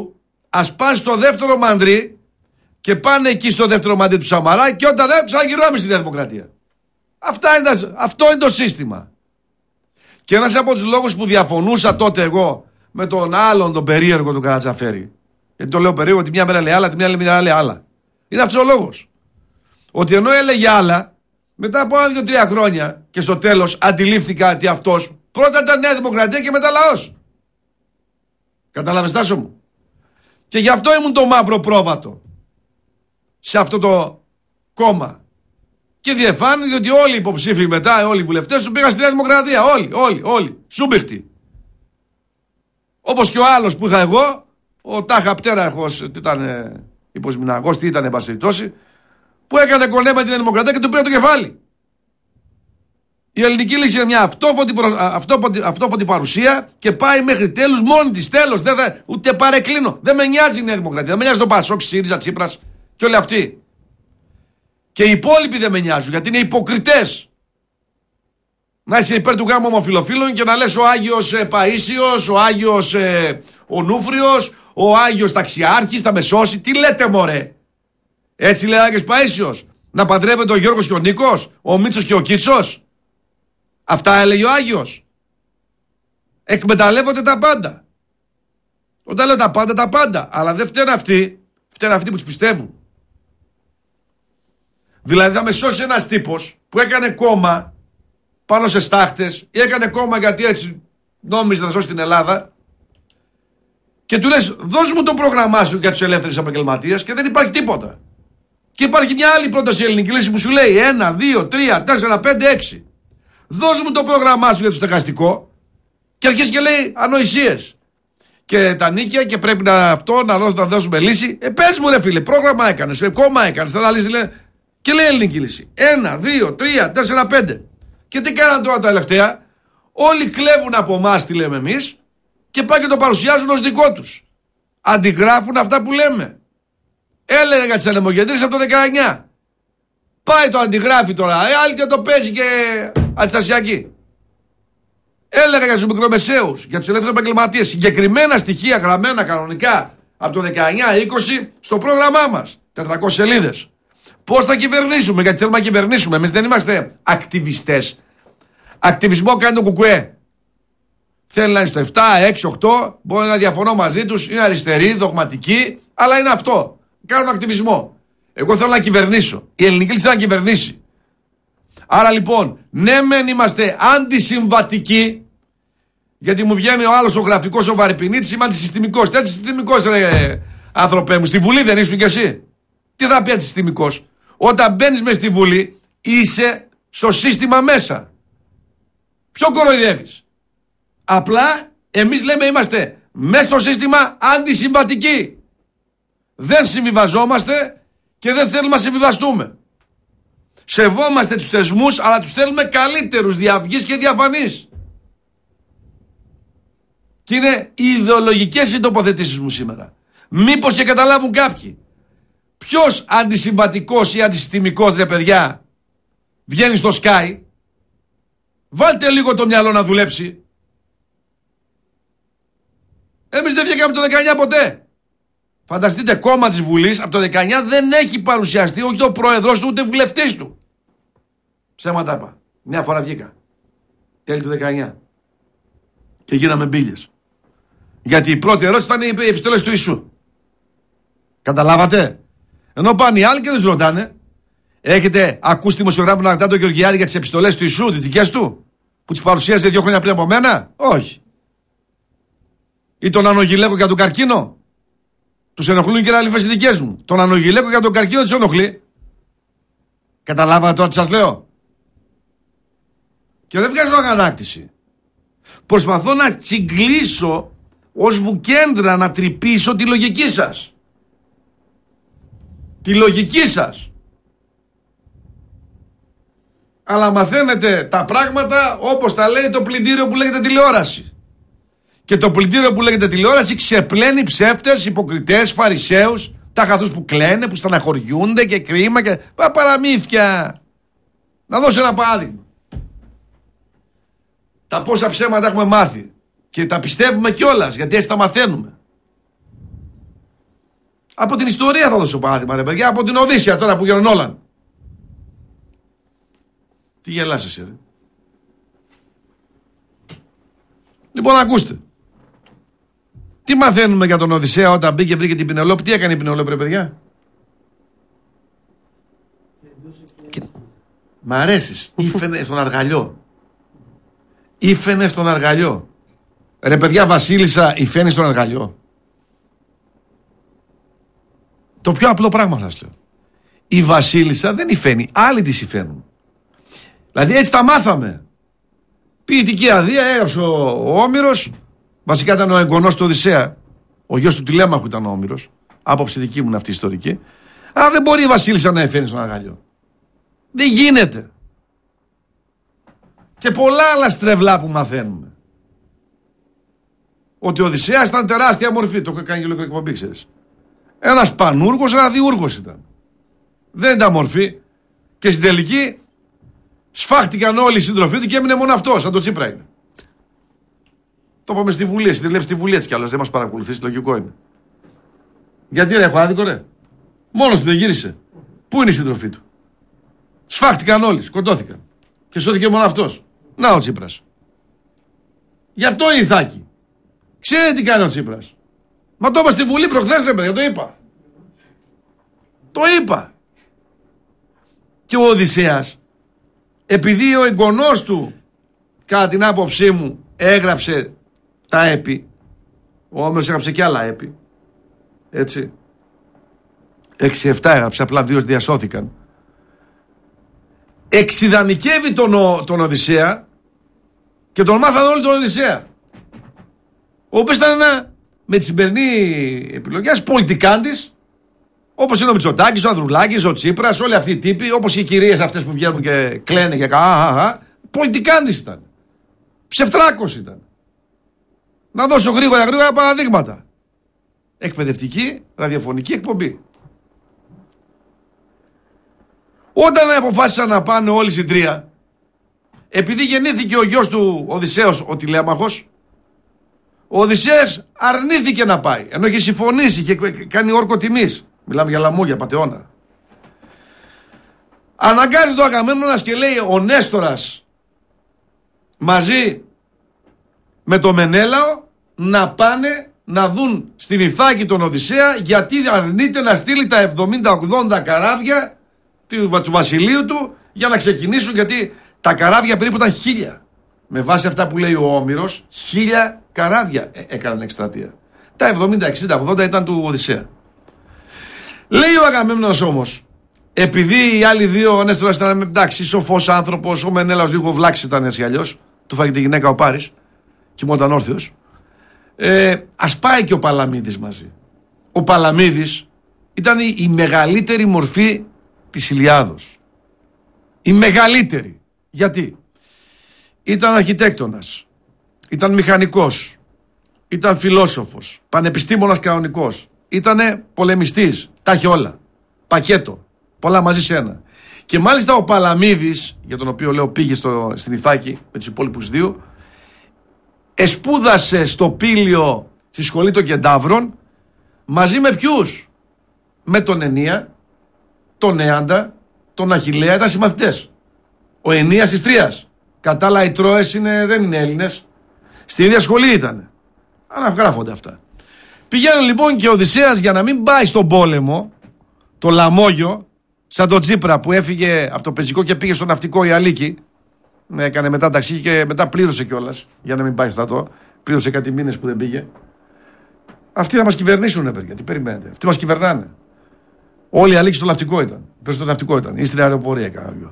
ας πάνε στο δεύτερο μαντρί και πάνε εκεί στο δεύτερο μαντρί του Σαμαρά και όταν δεν ξαναγυρνάμε στη Νέα Δημοκρατία. Αυτά είναι, αυτό είναι το σύστημα. Και ένας από τους λόγους που διαφωνούσα τότε εγώ με τον άλλον τον περίεργο του Καρατζαφέρη, γιατί το λέω περίεργο, τη μια μέρα λέει άλλα, τη μια μέρα λέει άλλα, είναι αυτός ο λόγος. Ότι ενώ έλεγε άλλα, μετά από ένα, δύο, τρία χρόνια και στο τέλος αντιλήφθηκα ότι αυτός πρώτα ήταν Νέα Δημοκρατία και μετά λαός. Κατάλαβες, Τάσο μου? Και γι' αυτό ήμουν το μαύρο πρόβατο σε αυτό το κόμμα. Και διεφάνει διότι όλοι οι υποψήφοι μετά, όλοι οι βουλευτές του πήγαν στη Νέα Δημοκρατία. Όλοι, όλοι, όλοι. Σούμπιχτοι. Όπως και ο άλλος που είχα εγώ, ο Τάχα Πτέραχος, τι ήταν, υποσμηναγός, τι ήταν, εν πάση περιπτώσει, που έκανε κονέ με τη Νέα Δημοκρατία και του πήρε το κεφάλι. Η ελληνική λύση είναι μια αυτόφωτη, προ... αυτόφωτη, αυτόφωτη παρουσία και πάει μέχρι τέλους μόνη της. Τέλος. Δεν θα... Ούτε παρεκκλίνω. Δεν με νοιάζει η Νέα Δημοκρατία. Δεν με νοιάζει το Πασόκ, ΣΥΡΙΖΑ, Τσίπρας και όλοι αυτοί. Και οι υπόλοιποι δεν με νοιάζουν γιατί είναι υποκριτές. Να είσαι υπέρ του γάμου ομοφυλοφίλων και να λες ο Άγιος ε, Παΐσιος, ο Άγιος ε, ο Νούφριος, ο Άγιος Ταξιάρχης θα με σώσει. Τι λέτε μωρέ? Έτσι λέει ο Άγιος Παΐσιος? Να παντρεύεται ο Γιώργος και ο Νίκος, ο Μίτσος και ο Κίτσος? Αυτά έλεγε ο Άγιος? Εκμεταλλεύονται τα πάντα. Όταν λέω τα πάντα, τα πάντα. Αλλά δεν φταίνουν αυτοί, φταίνουν αυτοί που τους πιστεύουν. Δηλαδή θα με σώσει ένας τύπος που έκανε κόμμα πάνω σε στάχτες ή έκανε κόμμα γιατί έτσι νόμιζε να σώσει την Ελλάδα και του λες δώσ' μου το πρόγραμμά σου για τους ελεύθερους επαγγελματίες και δεν υπάρχει τίποτα. Και υπάρχει μια άλλη πρόταση ελληνική λύση που σου λέει ένα, δύο, τρία, τέσσερα, πέντε, έξι. Δώσ' μου το πρόγραμμά σου για το στεγαστικό και αρχίζει και λέει ανοησίες. Και τα νίκια και πρέπει να αυτό να, δώσ, να δώσουμε λύση. Ε, πες μου ρε φίλε, πρόγραμμα έκανες, κόμμα έκανες, θα λύση λέει. Και λέει ελληνική λύση. Ένα, δύο, τρία, τέσσερα, πέντε. Και τι κάναν τώρα τα τελευταία? Όλοι κλέβουν από εμάς τι λέμε εμείς και πάνε και το παρουσιάζουν ως δικό τους. Αντιγράφουν αυτά που λέμε. Έλεγε για τις ανεμογεννήσεις από το δεκαεννιά. Πάει το αντιγράφει τώρα. Ε, άλλη και το παίζει και αντιστασιακή. Έλεγα για τους μικρομεσαίους, για τους ελεύθερους επαγγελματίες. Συγκεκριμένα στοιχεία γραμμένα κανονικά από το δεκαεννιά είκοσι στο πρόγραμμά μας. τετρακόσιες σελίδες. Πώς θα κυβερνήσουμε? Γιατί θέλουμε να κυβερνήσουμε. Εμείς δεν είμαστε ακτιβιστές. Ακτιβισμό κάνει το Κουκουέ. Θέλει να είναι στο επτά, έξι, οκτώ. Μπορεί να διαφωνώ μαζί τους. Είναι αριστεροί, δογματικοί. Αλλά είναι αυτό. Κάνουν ακτιβισμό. Εγώ θέλω να κυβερνήσω. Η ελληνική λύση θέλει να κυβερνήσει. Άρα λοιπόν, ναι, μεν είμαστε αντισυμβατικοί. Γιατί μου βγαίνει ο άλλος ο γραφικός ο Βαρυπινίτης. Είμαι αντισυστημικός. Τι αντισυστημικός, ρε άνθρωπέ μου? Στη Βουλή δεν ήσουν κι εσύ? Τι θα πει αντισυστημικός? Όταν μπαίνεις μες στη Βουλή, είσαι στο σύστημα μέσα. Ποιο κοροϊδεύεις? Απλά εμείς λέμε είμαστε μέσα στο σύστημα αντισυμβατικοί. Δεν συμβιβαζόμαστε και δεν θέλουμε να συμβιβαστούμε. Σεβόμαστε τους θεσμούς, αλλά τους θέλουμε καλύτερους, διαυγείς και διαφανείς. Και είναι οι ιδεολογικές οι τοποθετήσεις μου σήμερα. Μήπως και καταλάβουν κάποιοι. Ποιος αντισυμβατικός ή αντισυστημικός, ρε παιδιά, βγαίνει στο Sky? Βάλτε λίγο το μυαλό να δουλέψει. Εμείς δεν βγήκαμε το δεκαεννιά ποτέ. Φανταστείτε, κόμμα της Βουλής από το δεκαεννιά δεν έχει παρουσιαστεί όχι το πρόεδρος του ούτε βουλευτής του. Ψέματα είπα. Μια φορά βγήκα. Τέλη του δεκαεννιά. Και γίναμε μπίλιες. Γιατί η πρώτη ερώτηση ήταν οι επιστολές του Ιησού. Καταλάβατε? Ενώ πάνε οι άλλοι και δεν τους ρωτάνε. Έχετε ακούσει δημοσιογράφο να ρωτά τον Γεωργιάδη για τις επιστολές του Ιησού, τις δικές του, που τις παρουσίαζε δύο χρόνια πριν από μένα? Όχι. Ή τον Ανογιλέκο για τον καρκίνο? Τους ενοχλούν και άλλες οι δικές μου. Τον Ανογιλέκο για τον καρκίνο τους ενοχλεί. Καταλάβατε τώρα τι σας λέω? Και δεν βγάζω αγανάκτηση. Προσπαθώ να τσιγκλίσω ως βουκέντρα, να τρυπήσω τη λογική σας. Τη λογική σας. Αλλά μαθαίνετε τα πράγματα όπως τα λέει το πλυντήριο που λέγεται τηλεόραση. Και το πλυντήριο που λέγεται τηλεόραση ξεπλένει ψεύτες, υποκριτές, φαρισαίους, τα καθούς που κλαίνε, που στεναχωριούνται και κρίμα και παραμύθια. Να δώσω ένα παράδειγμα. Τα πόσα ψέματα έχουμε μάθει και τα πιστεύουμε κιόλας, γιατί έτσι τα μαθαίνουμε. Από την ιστορία θα δώσω παράδειγμα, ρε παιδιά. Από την Οδύσσεια τώρα που γίνουν όλα. Τι γελάς εσύ, ρε. Λοιπόν, ακούστε. Τι μαθαίνουμε για τον Οδυσσέα όταν μπήκε βρήκε την Πηνελόπη? Τι έκανε η Πηνελόπη, ρε παιδιά? Και... Μ' αρέσεις. Ήφαινε στον αργαλιό. Ήφαινε στον αργαλιό. Ρε παιδιά, βασίλισσα υφαίνει στον αργαλιό. Το πιο απλό πράγμα σας λέω. Η βασίλισσα δεν υφαίνει. Άλλοι τις υφαίνουν. Δηλαδή έτσι τα μάθαμε. Ποιητική αδεία έγραψε ο, ο Όμηρος. Βασικά ήταν ο εγγονός του Οδυσσέα. Ο γιος του Τηλέμαχου ήταν ο Όμηρος. Άποψη δική μου είναι αυτή η ιστορική. Αλλά δεν μπορεί η βασίλισσα να υφαίνει στον αργαλιό. Δεν γίνεται. Και πολλά άλλα στρεβλά που μαθαίνουμε. Ότι ο Οδυσσέας ήταν τεράστια μορφή. Το έχω κάνει και λίγο εκπομπή, ξέρεις. Ένας πανούργος, ένα διούργος ήταν. Δεν ήταν μορφή. Και στην τελική σφάχτηκαν όλοι οι σύντροφοί του και έμεινε μόνο αυτός. Σαν το Τσίπρα είναι. Το είπαμε στη Βουλή. Εσύ δεν βλέπεις τη Βουλή έτσι κι άλλως. Δεν μας παρακολουθείς. Λογικό είναι. Γιατί ρε, έχω άδικο ρε? Μόνος του δεν γύρισε. Πού είναι η σύντροφή του? Σφάχτηκαν όλοι. Σκοτώθηκαν. Και σώθηκε μόνο αυτός. Να ο Τσίπρας. Γι' αυτό η Ιθάκη. Ξέρετε τι κάνει ο Τσίπρας? Μα το είπα στη Βουλή προχθές, ρε παιδιά, το είπα. Το είπα. Και ο Οδυσσέας, επειδή ο εγγονός του, κατά την άποψή μου, έγραψε τα έπι, ο Όμηρος έγραψε και άλλα έπι, έτσι, έξι εφτά έγραψε, απλά δύο διασώθηκαν, εξιδανικεύει τον, τον Οδυσσέα και τον μάθανε όλοι τον Οδυσσέα, ο οποίος ήταν ένα, με τη σημερινή επιλογή, ένας πολιτικάντης, όπως είναι ο Μητσοτάκης, ο Ανδρουλάκης, ο Τσίπρας, όλοι αυτοί οι τύποι, όπως οι κυρίες αυτές που βγαίνουν και κλαίνε και κα, πολιτικάντης ήταν. Ψευτράκος ήταν. Να δώσω γρήγορα γρήγορα παραδείγματα. Εκπαιδευτική, ραδιοφωνική εκπομπή. Όταν αποφάσισαν να πάνε όλοι στην Τρία, επειδή γεννήθηκε ο γιος του Οδυσσέως, ο Τηλέμαχος, ο Οδυσσέας αρνήθηκε να πάει, ενώ είχε συμφωνήσει, είχε κάνει όρκο τιμής. Μιλάμε για λαμόγια, πατεώνα. Αναγκάζει το Αγαμέμνονας και λέει ο Νέστορας μαζί με το Μενέλαο να πάνε να δουν στην Ιθάκη τον Οδυσσέα, γιατί αρνείται να στείλει τα εβδομήντα ογδόντα καράβια του βασιλείου του για να ξεκινήσουν, γιατί τα καράβια περίπου ήταν χίλια. Με βάση αυτά που λέει ο Όμηρος, χίλια καράβια έκαναν εκστρατεία. Τα εβδομήντα, εξήντα, ογδόντα ήταν του Οδυσσέα. Λέει ο Αγαμέμνονας όμως, επειδή οι άλλοι δύο, ο Νέστορας ήταν εντάξει, σοφός άνθρωπος, ο Μενέλαος λίγο βλάξης ήταν έτσι αλλιώς, του φάγει τη γυναίκα ο Πάρης, κοιμόταν όρθιος, ε, ας πάει και ο Παλαμίδης μαζί. Ο Παλαμίδης ήταν η, η μεγαλύτερη μορφή της Ηλιάδος. Η μεγαλύτερη. Γιατί? Ήταν αρχιτέκτονας, ήταν μηχανικός, ήταν φιλόσοφος, πανεπιστήμονας κανονικός, ήτανε πολεμιστής, τα είχε όλα. Πακέτο, πολλά μαζί σε ένα. Και μάλιστα ο Παλαμίδης, για τον οποίο λέω πήγε στο, στην Ιθάκη με τους υπόλοιπους δύο, εσπούδασε στο Πήλιο στη σχολή των Κεντάβρων μαζί με ποιους? Με τον Ενία, τον Έαντα, τον Αχιλλέα, ήταν συμμαθητές. Ο Ενίας της Τρίας. Κατά άλλα οι Τρόες είναι, δεν είναι Έλληνες. Στη ίδια σχολή ήταν. Αναγράφονται αυτά. Πηγαίνουν λοιπόν και ο Οδυσσέας για να μην πάει στον πόλεμο, το λαμόγιο, σαν τον Τσίπρα που έφυγε από το πεζικό και πήγε στο ναυτικό η Αλίκη. Έκανε μετά ταξί και μετά πλήρωσε κιόλας για να μην πάει στρατό. Πλήρωσε κάτι μήνες που δεν πήγε. Αυτοί θα μας κυβερνήσουν, παιδιά. Τι περιμένετε? Αυτοί μας κυβερνάνε. Όλη η Αλίκη στο ναυτικό ήταν. Πες στο ναυτικό ήταν. Ή στην αεροπορία έκανα δυο.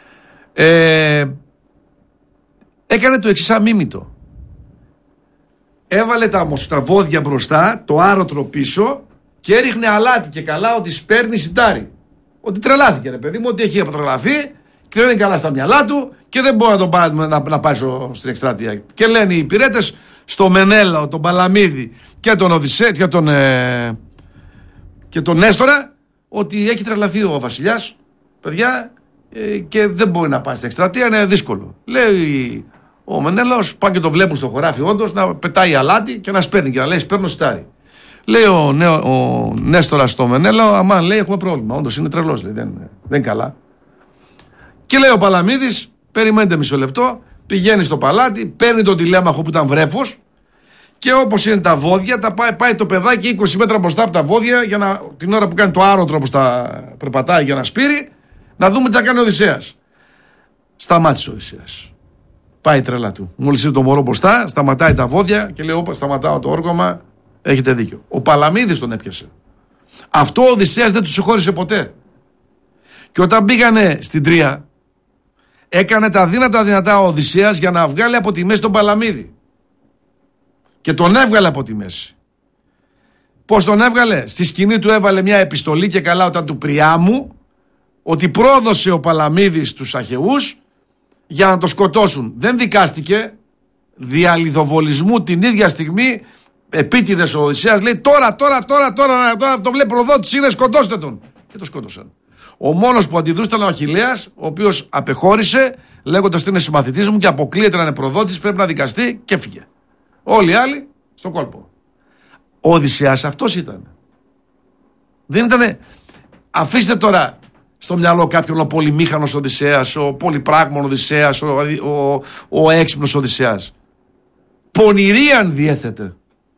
Ε, έκανε το εξής αμίμητο. Έβαλε τα μοσταβόδια μπροστά, το άρωτρο πίσω και έριχνε αλάτι και καλά ότι σπέρνει σιτάρι. Ότι τρελάθηκε, ρε παιδί μου, ότι έχει αποτρελαθεί και δεν είναι καλά στα μυαλά του και δεν μπορεί να τον πάει, να, να πάει στην εκστρατεία. Και λένε οι υπηρέτες στο Μενέλαο, τον Παλαμίδη και τον Οδυσσέα και τον, ε, και τον Νέστορα ότι έχει τρελαθεί ο βασιλιάς, παιδιά, ε, και δεν μπορεί να πάει στην εκστρατεία, είναι δύσκολο. Λέει ο Μενέλαος, πάνε και το βλέπουν στο χωράφι όντως, να πετάει αλάτι και να σπέρνει και να λέει σπέρνω σιτάρι. Λέει ο, νέο, ο Νέστορας στο Μενέλαο, αμάν, λέει, έχουμε πρόβλημα. Όντως είναι τρελός, λέει, δεν, δεν είναι καλά. Και λέει ο Παλαμίδης, περιμένετε μισό λεπτό, πηγαίνει στο παλάτι, παίρνει τον τηλέμαχο που ήταν βρέφος και όπως είναι τα βόδια, τα πάει, πάει το παιδάκι είκοσι μέτρα μπροστά από τα βόδια για να, την ώρα που κάνει το άρωτρο όπως τα περπατάει για να σπείρει, να δούμε τι θα κάνει ο Οδυσσέας. Σταμάτησε ο Οδυσσέας. Πάει η τρέλα του. Μόλις είναι το μωρό μπροστά, σταματάει τα βόδια και λέει: όπα, σταματάω το όργωμα. Έχετε δίκιο. Ο Παλαμίδης τον έπιασε. Αυτό ο Οδυσσέας δεν του συγχώρησε ποτέ. Και όταν πήγανε στην Τρία, έκανε τα δύνατα δυνατά ο Οδυσσέας για να βγάλει από τη μέση τον Παλαμίδη. Και τον έβγαλε από τη μέση. Πώς τον έβγαλε? Στη σκηνή του έβαλε μια επιστολή και καλά όταν του Πριάμου, ότι πρόδωσε ο Παλαμίδης τους Αχαιούς για να το σκοτώσουν. Δεν δικάστηκε, διαλιδοβολισμού την ίδια στιγμή, επίτηδες ο Οδυσσέας λέει: τώρα, τώρα, τώρα, τώρα, τώρα το βλέπει προδότης είναι, σκοτώστε τον. Και το σκότωσαν. Ο μόνος που αντιδρούσε ήταν ο Αχιλλέας, ο οποίος απεχώρησε λέγοντας ότι είναι συμμαθητής μου και αποκλείεται να είναι προδότης, πρέπει να δικαστεί και έφυγε. Όλοι οι άλλοι στον κόλπο. Ο Οδυσσέας αυτός ήταν. Δεν ήτανε. Αφήστε τώρα στο μυαλό κάποιον ο πολυμήχανος Οδυσσέας, ο πολυπράγμων Οδυσσέας, ο, ο, ο έξυπνος Οδυσσέας. Πονηρίαν διέθετε.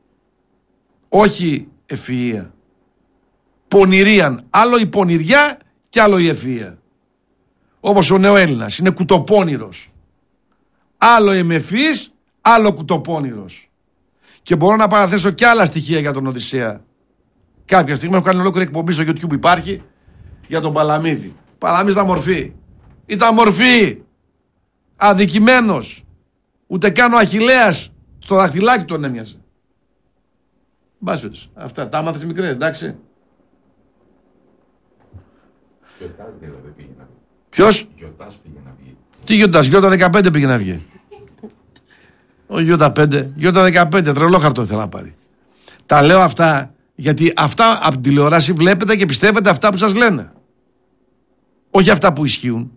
Όχι ευφυΐα. Πονηρίαν. Άλλο η πονηριά και άλλο η ευφυΐα. Όπως ο νεοέλληνας. Είναι κουτοπώνηρος. Άλλο είμαι ευφυής, άλλο κουτοπώνηρος. Και μπορώ να παραθέσω και άλλα στοιχεία για τον Οδυσσέα. Κάποια στιγμή έχω κάνει ολόκληρη εκπομπή στο YouTube, υπάρχει, για τον Παλαμίδη. Παλαμίδης ήταν μορφή. Ήταν μορφή. Αδικημένος. Ούτε καν ο Αχιλλέας στο δαχτυλάκι τον έμοιαζε. Μπάσφετος. Αυτά τα άμαθες μικρές, εντάξει. Γιωτάς δηλαδή πήγε να βγει. Ποιος? Γιωτάς πήγε να βγει. Τι Γιωτάς? Γιώτα δεκαπέντε πήγε να βγει. Ο Γιώτα πέντε. Γιώτα δεκαπέντε. Τρελό χαρτό ήθελα να πάρει. Τα λέω αυτά γιατί αυτά από την τηλεόραση βλέπετε και πιστεύετε αυτά που σας λένε. Όχι αυτά που ισχύουν.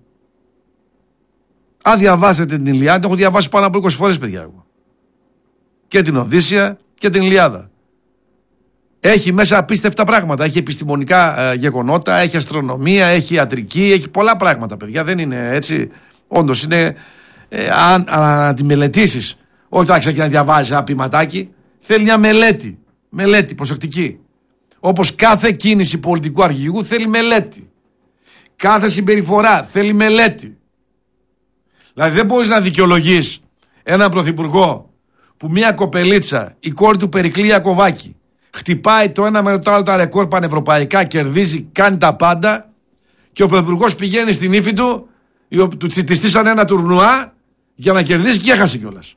Αν διαβάσετε την Ιλιάδα, έχω διαβάσει πάνω από είκοσι φορές, παιδιά εγώ. Και την Οδύσσεια και την Ιλιάδα. Έχει μέσα απίστευτα πράγματα. Έχει επιστημονικά ε, γεγονότα, έχει αστρονομία, έχει ιατρική, έχει πολλά πράγματα, παιδιά. Δεν είναι έτσι. Όντως είναι. Ε, αν, αν τη μελετήσεις, όχι να ξεκινά να διαβάζεις ένα ποιηματάκι, θέλει μια μελέτη. Μελέτη, προσεκτική. Όπως κάθε κίνηση πολιτικού αρχηγού θέλει μελέτη. Κάθε συμπεριφορά θέλει μελέτη. Δηλαδή δεν μπορείς να δικαιολογείς έναν πρωθυπουργό που μια κοπελίτσα, η κόρη του Περικλή Ιακωβάκη, χτυπάει το ένα με το άλλο τα ρεκόρ πανευρωπαϊκά, κερδίζει, κάνει τα πάντα και ο πρωθυπουργός πηγαίνει στην ύφη του, του τη στήσαν ένα τουρνουά για να κερδίσει και έχασε κιόλας.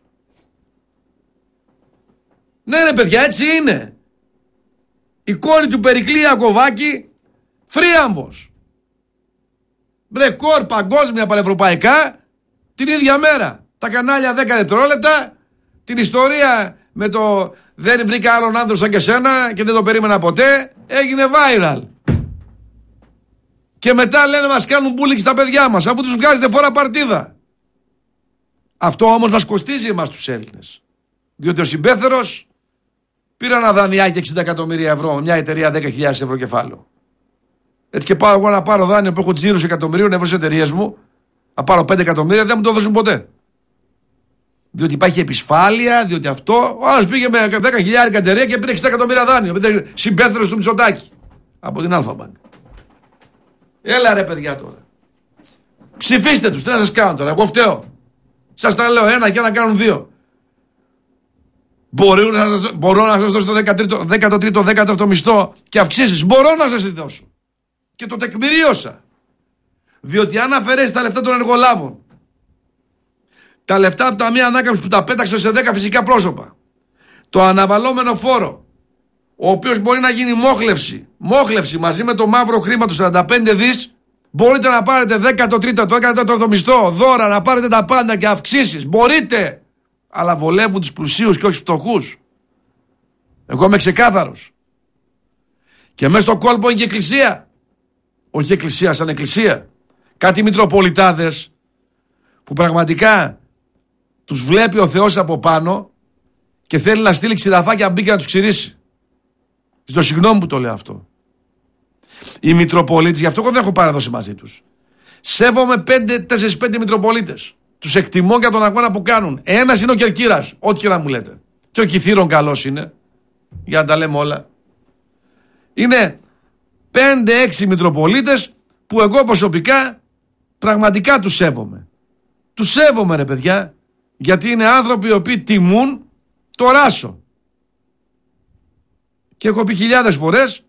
Ναι ρε παιδιά, έτσι είναι. Η κόρη του Περικλή Ιακωβάκη, θρίαμβος. Ρεκόρ παγκόσμια πανευρωπαϊκά την ίδια μέρα. Τα κανάλια δέκα δευτερόλεπτα, την ιστορία με το δεν βρήκα άλλον άνδρο σαν και σένα και δεν το περίμενα ποτέ, έγινε viral. Και μετά λένε μας κάνουν bullying στα παιδιά μας, αφού τους βγάζετε φορά παρτίδα. Αυτό όμως μας κοστίζει εμάς τους Έλληνες. Διότι ο συμπέθερος πήρα ένα δανειάκι εξήντα εκατομμύρια ευρώ, μια εταιρεία δέκα χιλιάδες ευρώ κεφάλαιο. Έτσι και πάω εγώ να πάρω δάνειο που έχω τζίρους εκατομμυρίων ευρώ στις εταιρείες μου, να πάρω πέντε εκατομμύρια, δεν μου το δώσουν ποτέ. Διότι υπάρχει επισφάλεια, διότι αυτό. Ο άλλος πήγε με δέκα χιλιάδες εταιρεία και πήρε εξήντα εκατομμύρια δάνειο. Συμπέθερος του Μητσοτάκη. Από την Αλφα Bank. Έλα ρε παιδιά τώρα. Ψηφίστε τους, τι να σας κάνω τώρα, εγώ φταίω. Σας τα λέω, ένα και ένα κάνουν δύο. Μπορώ να σας, μπορώ να σας δώσω το δέκατο τρίτο, δέκατο μισθό και αυξήσεις. Μπορώ να σας δώσω. Και το τεκμηρίωσα. Διότι αν αφαιρέσει τα λεφτά των εργολάβων, τα λεφτά από τα μία ανάκαμψη που τα πέταξε σε δέκα φυσικά πρόσωπα, το αναβαλώμενο φόρο, ο οποίος μπορεί να γίνει μόχλευση, μόχλευση μαζί με το μαύρο χρήμα του σαράντα πέντε δις, μπορείτε να πάρετε δέκατο τρίτο, δέκατο τέταρτο μισθό, δώρα, να πάρετε τα πάντα και αυξήσεις. Μπορείτε, αλλά βολεύουν τους πλουσίους και όχι τους φτωχούς. Εγώ είμαι ξεκάθαρος. Και μέσα στο κόλπο είναι και εκκλησία. Όχι εκκλησία, σαν εκκλησία. Κάτι μητροπολιτάδες που πραγματικά τους βλέπει ο Θεός από πάνω και θέλει να στείλει ξηραφάκια μπει και να τους ξηρίσει. Ζητώ συγγνώμη που το λέω αυτό. Οι Μητροπολίτες, γι' αυτό εγώ δεν έχω παραδώσει μαζί τους. Σέβομαι πέντε, τέσσερις πέντε Μητροπολίτες. Τους εκτιμώ για τον αγώνα που κάνουν. Ένας είναι ο Κερκύρας, ό,τι και να μου λέτε. Και ο Κιθήρων καλός είναι, για να τα λέμε όλα. Είναι πέντε έξι Μητροπολίτες που εγώ προσωπικά πραγματικά τους σέβομαι. Τους σέβομαι ρε παιδιά, γιατί είναι άνθρωποι οι οποίοι τιμούν το Ράσο. Και έχω πει χιλιάδες φορές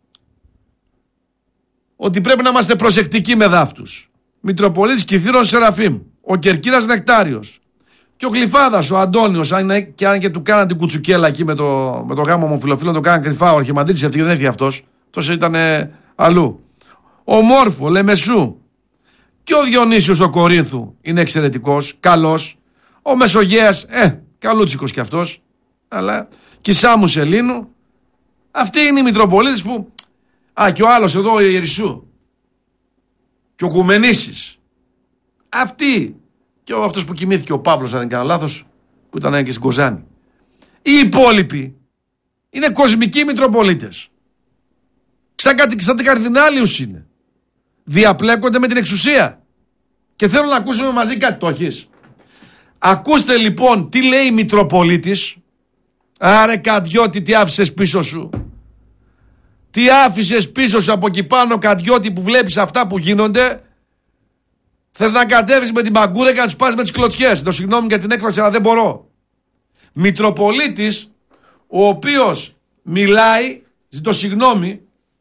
ότι πρέπει να είμαστε προσεκτικοί με δάφτους. Μητροπολίτης Κιθήρων Σεραφείμ, ο Κερκύρας Νεκτάριος και ο Γλυφάδας, ο Αντώνιος, αν και, αν και του κάναν την κουτσουκέλα εκεί με το, με το γάμο μου φιλοφίλων, το κάναν κρυφά, ο Αρχιμανδρίτης αυτή δεν έρθει αυτός, αυτός ήταν ε, αλλού. Ο Μόρφου, ο Λεμεσού και ο Διονύσιος ο Κορίνθου είναι εξαιρετικός, καλός. Ο Μεσογέας, ε, καλούτσικος κι αυτός, αλλά και η Σάμου Σελήνου. Αυτοί είναι οι Μητροπολίτες που... Α, και ο άλλος εδώ, ο Ιερισσού. Και ο Κουμενήσης. Αυτοί. Και ο, αυτός που κοιμήθηκε ο Παύλος, αν δεν κάνω λάθος, που ήταν και στην Κοζάνη. Οι υπόλοιποι είναι κοσμικοί Μητροπολίτες. Σαν κάτι, σαν καρδινάλιους είναι. Διαπλέκονται με την εξουσία. Και θέλω να ακούσουμε μαζί κάτι, το έχεις. Ακούστε λοιπόν τι λέει η Μητροπολίτης. Άρε Καντιώτη, τι άφησες πίσω σου. Τι άφησες πίσω σου από εκεί πάνω, Καντιώτη, που βλέπεις αυτά που γίνονται. Θες να κατέβεις με την μαγκούρα και να τους πας με τις κλωτσιές. Το συγγνώμη για την έκφραση, αλλά δεν μπορώ. Μητροπολίτης, ο οποίος μιλάει, ζητώ συγγνώμη,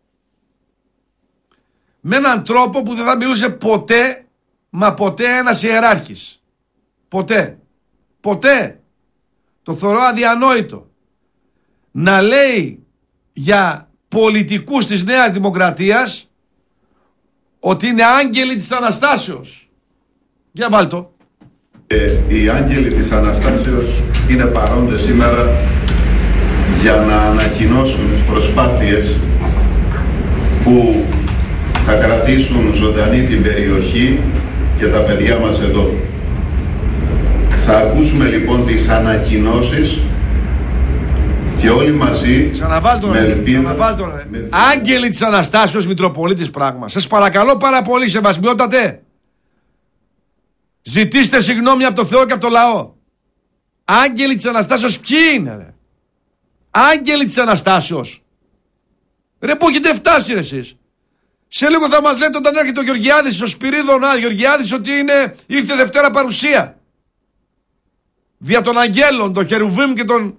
με έναν τρόπο που δεν θα μιλούσε ποτέ, μα ποτέ ένας ιεράρχης. Ποτέ. Ποτέ. Το θεωρώ αδιανόητο. Να λέει για πολιτικούς της Νέας Δημοκρατίας ότι είναι άγγελοι της Αναστάσεως. Για βάλτο. Ε, οι άγγελοι της Αναστάσεως είναι παρόντες σήμερα για να ανακοινώσουν τις προσπάθειες που θα κρατήσουν ζωντανή την περιοχή και τα παιδιά μας εδώ. Θα ακούσουμε λοιπόν τις ανακοινώσεις και όλοι μαζί ξαναβάλτο, με ελπίδα. Με... Άγγελοι της Αναστάσεως, Μητροπολίτης πράγμα. Σας παρακαλώ πάρα πολύ, σεβασμιότατε. Ζητήστε συγγνώμη από το Θεό και από το λαό. Άγγελοι της Αναστάσεως ποιοι είναι ρε? Άγγελοι της Αναστάσεως. Ρε που έχετε φτάσει ρε εσείς. Σε λίγο θα μας λέτε όταν έρχεται ο Γεωργιάδης, ο Σπυρίδων Α, Γεωργιάδης, ότι είναι, ήρθε Δευτέρα παρουσία. Δια των αγγέλων, των Χερουβίμ και των...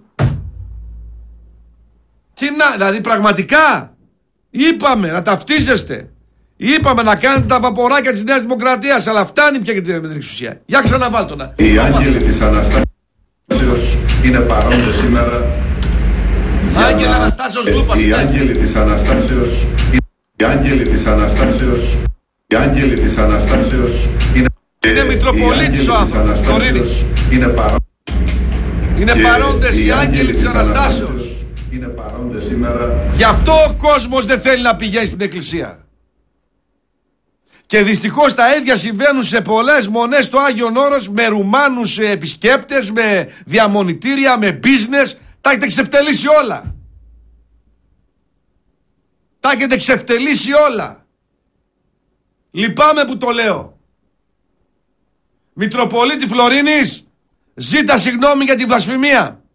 Τι να, δηλαδή πραγματικά είπαμε να ταυτίζεστε. Είπαμε να κάνετε τα βαποράκια της Νέας Δημοκρατίας, αλλά φτάνει πια και με την εξουσία. Για ξαναβάλ' το να. Οι άγγελοι της Αναστάσεως είναι παρόντες σήμερα. Άγγελοι Αναστάσεως Λούπας. Οι άγγελοι της Αναστάσεως Οι άγγελοι της Αναστάσεως Οι άγγελοι της Αναστάσεως είναι... Είναι Μητροπολίτης ο άνθρωπος. Είναι παρόντες. Είναι παρόντες οι άγγελοι της Αναστάσεως. Είναι παρόντες σήμερα. Γι' αυτό ο κόσμος δεν θέλει να πηγαίνει στην εκκλησία. Και δυστυχώς τα ίδια συμβαίνουν σε πολλές μονές στο Άγιον Όρος, με Ρουμάνους επισκέπτες, με διαμονητήρια, με business. Τα έχετε ξεφτελίσει όλα. Τα έχετε ξεφτελίσει όλα. Λυπάμαι που το λέω. Μητροπολίτη Φλωρίνης, ζήτα συγγνώμη για την βλασφημία.